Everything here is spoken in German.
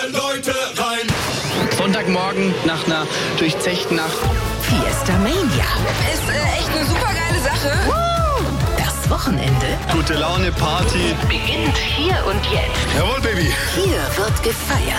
Leute rein. Sonntagmorgen nach einer durchzechten Nacht. Fiesta Mania. Ist echt eine super geile Sache. Das Wochenende Gute Laune, Party. beginnt hier und jetzt. Jawohl, Baby. Hier wird gefeiert.